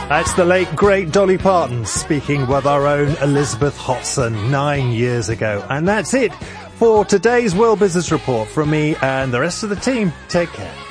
That's the late, great Dolly Parton speaking with our own Elizabeth Hotson 9 years ago. And that's it for today's World Business Report from me and the rest of the team. Take care.